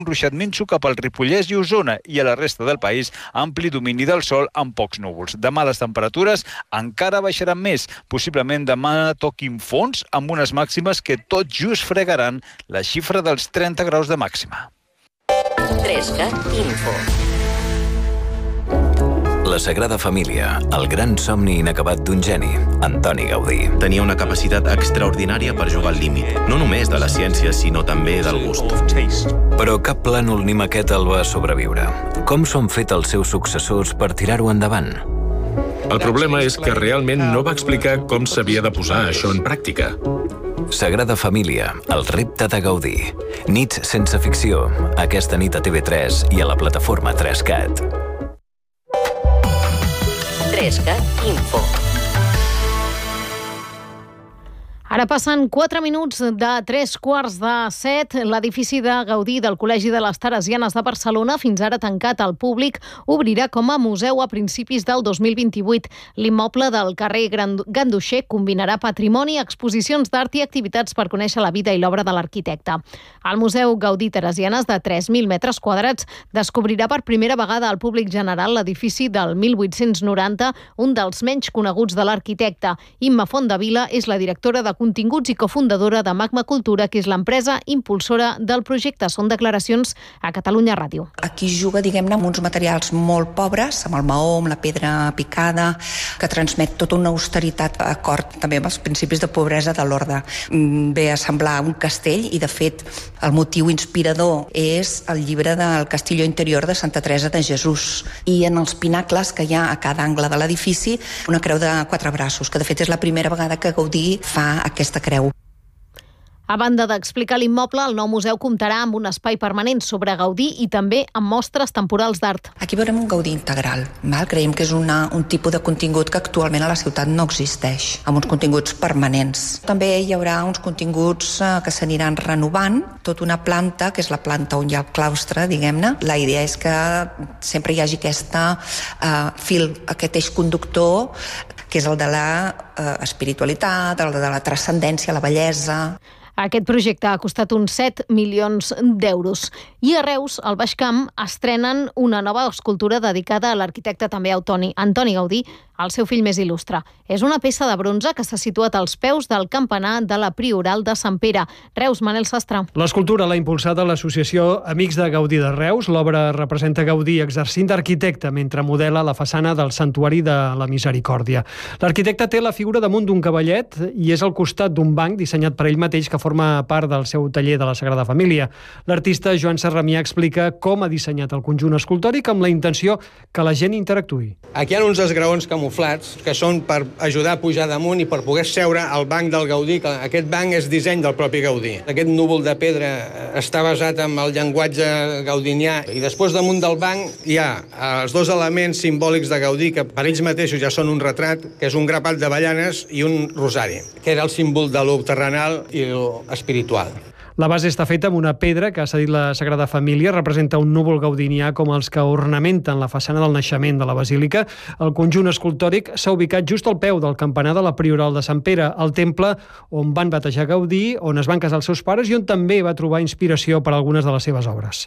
ruixat minso cap al Ripollès i Osona i a la resta del país ampli domini del sol amb pocs núvols. Demà les temperatures encara baixaran més. Possiblement demà toquin fons amb unes màximes que tot just fregaran la xifra dels 30 graus de màxima. 3CAT Info. La Sagrada Família, el gran somni inacabat d'un geni, Antoni Gaudí. Tenia una capacitat extraordinària per jugar al límit, no només de la ciència, sinó també del gust. Però cap plànol ni maqueta el va sobreviure. Com s'ho han fet els seus successors per tirar-ho endavant? El problema és que realment no va explicar com s'havia de posar això en pràctica. Sagrada Família, el repte de Gaudí. Nits sense ficció, aquesta nit a TV3 i a la plataforma 3CAT. 3CAT Info. Ara passen 4 minuts de 3:15. L'edifici de Gaudí del Col·legi de les Teresianes de Barcelona, fins ara tancat al públic, obrirà com a museu a principis del 2028. L'immoble del carrer Ganduxer combinarà patrimoni, exposicions d'art i activitats per conèixer la vida i l'obra de l'arquitecte. El Museu Gaudí Teresianes, de 3.000 metres quadrats, descobrirà per primera vegada al públic general l'edifici del 1890, un dels menys coneguts de l'arquitecte. Imma Fontdevila és la directora de continguts i cofundadora de Magma Cultura, que és l'empresa impulsora del projecte. Són declaracions a Catalunya Ràdio. Aquí juga, diguem-ne, amb uns materials molt pobres, amb el maó, amb la pedra picada, que transmet tota una austeritat d'acord també amb els principis de pobresa de l'orde. Ve a semblar un castell i, de fet, el motiu inspirador és el llibre del Castillo Interior de Santa Teresa de Jesús. I en els pinacles que hi ha a cada angle de l'edifici, una creu de 4 braços, que de fet és la primera vegada que Gaudí fa aquesta creu. A banda d'explicar l'immoble, el nou museu comptarà amb un espai permanent sobre Gaudí i també amb mostres temporals d'art. Aquí veurem un Gaudí integral. Creiem que és un tipus de contingut que actualment a la ciutat no existeix, amb uns continguts permanents. També hi haurà uns continguts que s'aniran renovant, tota una planta, que és la planta on hi ha el claustre, diguem-ne. La idea és que sempre hi hagi aquesta aquest eix conductor, que és el de la espiritualitat, el de la transcendència, la bellesa. Aquest projecte ha costat uns 7 milions d'euros. I a Reus, al Baix Camp, estrenen una nova escultura dedicada a l'arquitecte també Antoni Gaudí, el seu fill més il·lustre. És una peça de bronze que s'ha situat als peus del campanar de la Prioral de Sant Pere. Reus, Manel Sastre. L'escultura l'ha impulsada l'associació Amics de Gaudí de Reus. L'obra representa Gaudí exercint d'arquitecte mentre modela la façana del Santuari de la Misericòrdia. L'arquitecte té la figura damunt d'un cavallet i és al costat d'un banc dissenyat per ell mateix que forma part del seu taller de la Sagrada Família. L'artista Joan Serramià explica com ha dissenyat el conjunt escultòric amb la intenció que la gent interactuï. Aquí hi ha uns esgraons camuflats que són per ajudar a pujar damunt i per poder seure al banc del Gaudí, que aquest banc és disseny del propi Gaudí. Aquest núvol de pedra està basat en el llenguatge gaudinià i després damunt del banc hi ha els dos elements simbòlics de Gaudí que per ells mateixos ja són un retrat, que és un grapat d'avellanes i un rosari, que era el símbol de lo terrenal i lo espiritual. La base està feta amb una pedra que ha cedit la Sagrada Família, representa un núvol gaudinià com els que ornamenten la façana del naixement de la basílica. El conjunt escultòric s'ha ubicat just al peu del campanar de la Prioral de Sant Pere, el temple on van batejar Gaudí, on es van casar els seus pares i on també va trobar inspiració per a algunes de les seves obres.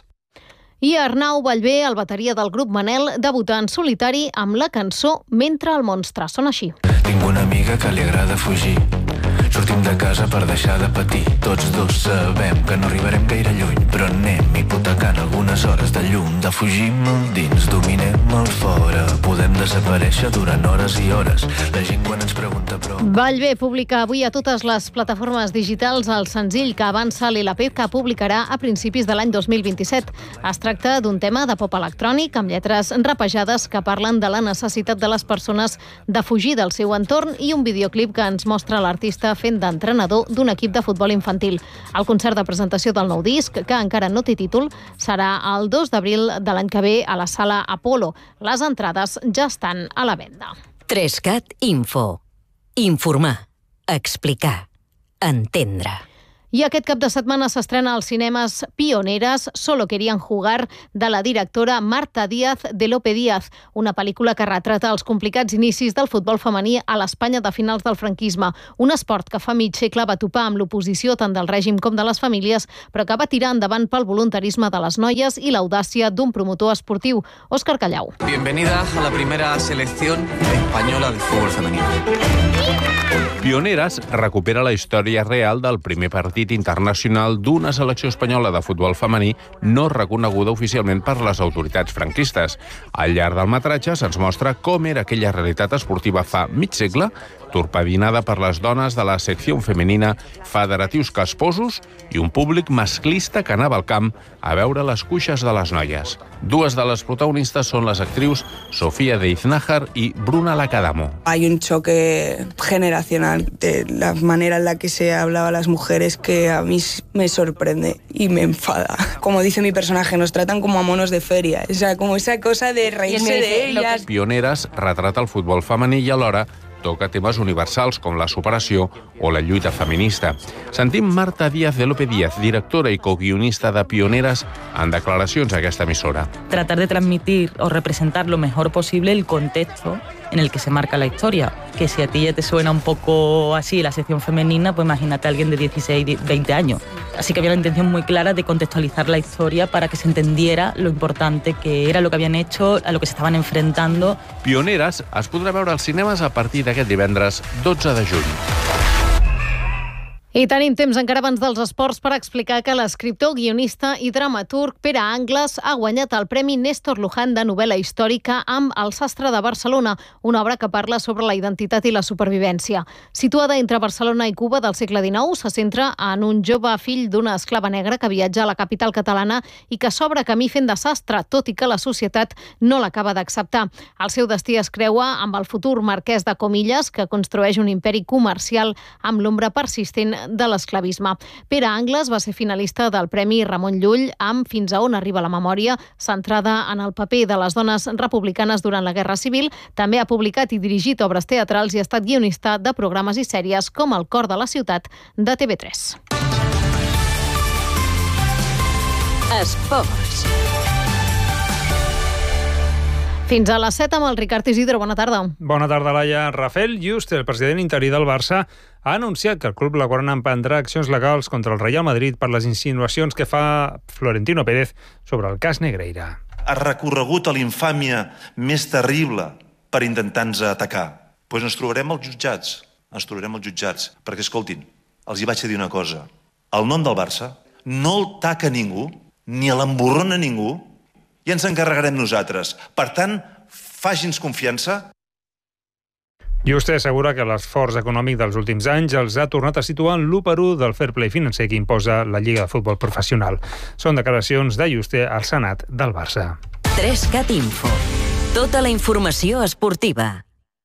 I Arnau Ballbé, el bateria del grup Manel, debuta en solitari amb la cançó Mentre el monstre. Sona així. Tinc una amiga que li agrada fugir. Sortim de casa per deixar de patir. Tots dos sabem que no arribarem gaire lluny, però anem hipotecant algunes hores de llum. Defugim el dins, dominem el fora. Podem desaparèixer durant hores i hores. La gent quan ens pregunta però... Ballbé publica avui a totes les plataformes digitals el senzill que avança l'LP que publicarà a principis de l'any 2027. Es tracta d'un tema de pop electrònic amb lletres rapejades que parlen de la necessitat de les persones de fugir del seu entorn i un videoclip que ens mostra l'artista fent d'entrenador d'un equip de futbol infantil. El concert de presentació del nou disc, que encara no té títol, serà el 2 d'abril de l'any que ve a la Sala Apolo. Les entrades ja estan a la venda. 3CAT Info. Informar. Explicar. Entendre. I aquest cap de setmana s'estrena als cinemes Pioneres, Solo querían jugar, de la directora Marta Díaz de Lope Díaz, una pel·lícula que retrata els complicats inicis del futbol femení a l'Espanya de finals del franquisme, un esport que fa mig segle va topar amb l'oposició tant del règim com de les famílies, però que va tirar endavant pel voluntarisme de les noies i l'audàcia d'un promotor esportiu, Òscar Callau. Bienvenida a la primera selección española de fútbol femenino. Pioneres recupera la història real del primer partit internacional d'una selecció espanyola de futbol femení no reconeguda oficialment per les autoritats franquistes. Al llarg del metratge se'ns mostra com era aquella realitat esportiva fa mig segle, torpedinada per les dones de la secció femenina, federatius casposos i un públic masclista que anava al camp a veure les cuixes de les noies. Dues de les protagonistes són les actrius Sofía de Iznájar i Bruna Lacadamo. Hay un choque generacional de la manera en la que se hablaba a las mujeres que a mí me sorprende y me enfada. Como dice mi personaje, nos tratan como a monos de feria. O sea, como esa cosa de reírse de ellas. Pioneres retrata el futbol femení i alhora toca temes universals com la superació o la lluita feminista. Sentim Marta Díaz de Lope Díaz, directora i coguionista de Pioneres, en declaracions a aquesta emissora. Tratar de transmitir o representar lo mejor posible el contexto en el que se marca la historia. Que si a ti ya te suena un poco así la sección femenina, pues imagínate a alguien de 16, 20 años. Así que había la intención muy clara de contextualizar la historia para que se entendiera lo importante que era lo que habían hecho, a lo que se estaban enfrentando. Pioneres es podrà veure als cinemes a partir d'aquest divendres 12 de juny. I tenim temps encara abans dels esports per explicar que l'escriptor, guionista i dramaturg Pere Angles ha guanyat el Premi Néstor Luján de novel·la històrica amb El sastre de Barcelona, una obra que parla sobre la identitat i la supervivència. Situada entre Barcelona i Cuba del segle XIX, se centra en un jove fill d'una esclava negra que viatja a la capital catalana i que s'obre camí fent de sastre, tot i que la societat no l'acaba d'acceptar. El seu destí es creua amb el futur marquès de Comillas, que construeix un imperi comercial amb l'ombra persistent de l'esclavisme. Pere Angles va ser finalista del Premi Ramon Llull amb Fins a on arriba la memòria, centrada en el paper de les dones republicanes durant la Guerra Civil. També ha publicat i dirigit obres teatrals i ha estat guionista de programes i sèries com El cor de la ciutat de TV3. Esports. Fins a les 7 amb el Ricard Isidro. Bona tarda. Bona tarda, Laia. Rafael Just, el president interí del Barça, ha anunciat que el club blaugrana emprendrà accions legals contra el Real Madrid per les insinuacions que fa Florentino Pérez sobre el cas Negreira. Ha recorregut a l'infàmia més terrible per intentar-nos atacar. Doncs ens trobarem als jutjats. Ens trobarem als jutjats. Perquè, escoltin, els hi vaig a dir una cosa. El nom del Barça no el taca ningú, ni l'emborrona ningú, i ens encarregarem nosaltres. Per tant, faci'ns confiança. Juste assegura que l'esforç econòmic dels últims anys els ha tornat a situar en l'1/1 del fair play financer que imposa la Lliga de Futbol Professional. Són declaracions de Juste al Senat del Barça. 3CAT Info. Tota la informació esportiva.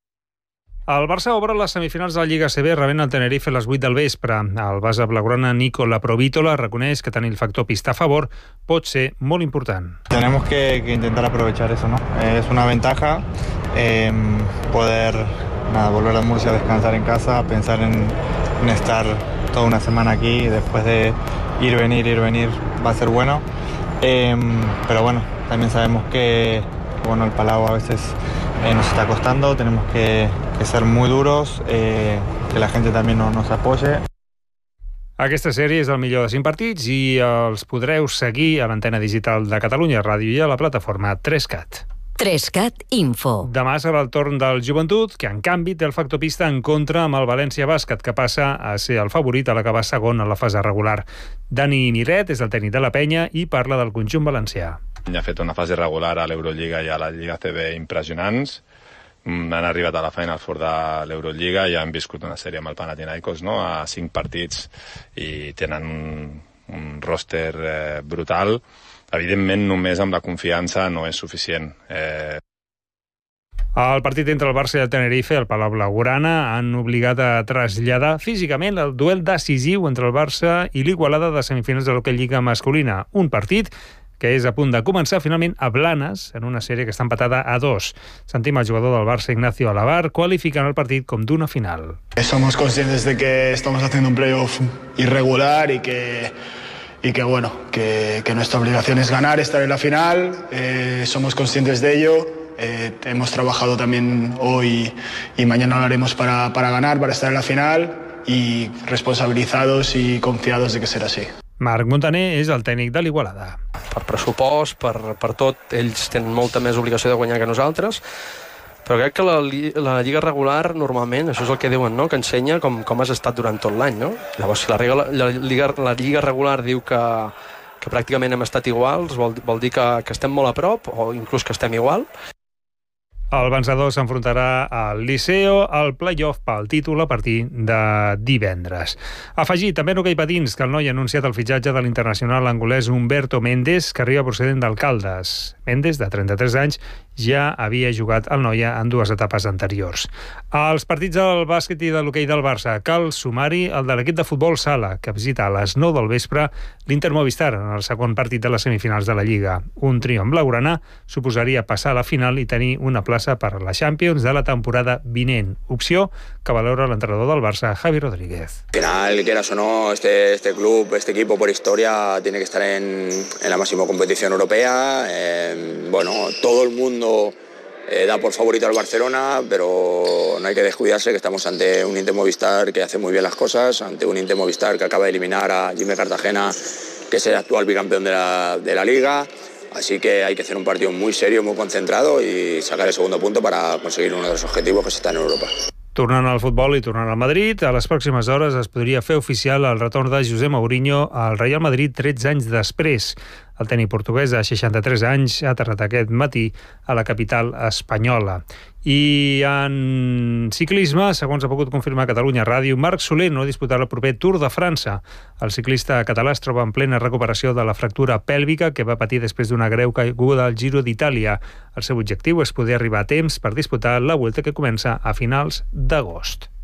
El Barça obre les semifinals de la Lliga ACB rebent el Tenerife a les 8 del vespre. El base blaugrana Nicola Provítola reconeix que tenir el factor pista a favor pot ser molt important. Tenemos que intentar aprovechar eso, ¿no? Es una ventaja poder volver a Murcia a descansar en casa, pensar en estar toda una semana aquí, después de ir, venir, va a ser bueno. Pero bueno, también sabemos que el Palau a veces nos está costando, tenemos que ser muy duros, que la gente también nos apoye. Aquesta sèrie és el millor de 5 partits i els podreu seguir a l'antena digital de Catalunya Ràdio i a la plataforma 3CAT. 3CAT Info. Demà serà el torn del Joventut, que en canvi té el factor pista en contra amb el València Bàsquet, que passa a ser el favorit a l'acabar segon a la fase regular. Dani Miret és el tècnic de la penya i parla del conjunt valencià. Ja ha fet una fase regular a l'Eurolliga i a la Lliga CB impressionants. Han arribat a la Final Four de l'Eurolliga i han viscut una sèrie amb el Panathinaikos, no? A 5 partits i tenen un roster brutal. Evidentment, només amb la confiança no és suficient. El partit entre el Barça i el Tenerife, el Palau Blaugrana, han obligat a traslladar físicament el duel decisiu entre el Barça i l'Igualada de semifinals de l'Hockey Lliga masculina. Un partit que és a punt de començar finalment a Blanes, en una sèrie que està empatada a 2. Sentim el jugador del Barça, Ignacio Alabar, qualificant el partit com d'una final. Somos conscientes de que estamos haciendo un playoff irregular y que bueno, que nuestra obligación es ganar, estar en la final. Somos conscientes de ello. Hemos trabajado también hoy y mañana lo haremos para ganar, para estar en la final, y responsabilizados y confiados de que será así. Marc Montaner és el tècnic de l'Igualada. Per pressupost, per tot, ells tenen molta més obligació de guanyar que nosaltres, però crec que la lliga regular normalment, això és el que diuen, no? Que ensenya com has estat durant tot l'any, no? Llavors, si la lliga regular diu que pràcticament hem estat iguals, vol dir que estem molt a prop, o inclús que estem igual. El vencedor s'enfrontarà al Liceo al play-off pel títol a partir de divendres. Afegir també en hoquei patins que el noi ha anunciat el fitxatge de l'internacional angolès Humberto Méndez, que arriba procedent del Caldes. Méndez, de 33 anys, ja havia jugat al Noia en 2 etapes anteriors. Als partits del bàsquet i de l'hoquei del Barça cal sumar-hi el de l'equip de futbol sala, que visita a les 9 del vespre l'Inter Movistar en el segon partit de les semifinals de la Lliga. Un triomf blaugrana suposaria passar a la final i tenir una plaça per a la Champions de la temporada vinent, opció que valora l'entrenador del Barça, Javi Rodríguez. Al final, quieras o no, este club, este equipo por historia tiene que estar en la máxima competición europea. Bueno, todo el mundo da por favorito al Barcelona, pero no hay que descuidarse que estamos ante un Inter Movistar que hace muy bien las cosas, ante un Inter Movistar que acaba de eliminar a Jimmy Cartagena, que es el actual bicampeón de la Liga. Así que hay que hacer un partido muy serio, muy concentrado y sacar el segundo punto para conseguir uno de los objetivos que es estar en Europa. Tornant al futbol i tornant al Madrid, a les pròximes hores es podria fer oficial el retorn de José Mourinho al Real Madrid 13 anys després. El tècnic portuguès de 63 anys ha aterrat aquest matí a la capital espanyola. I en ciclisme, segons ha pogut confirmar Catalunya Ràdio, Marc Soler no disputarà el proper Tour de França. El ciclista català es troba en plena recuperació de la fractura pèlvica que va patir després d'una greu caiguda al Giro d'Itàlia. El seu objectiu és poder arribar a temps per disputar la Vuelta que comença a finals d'agost.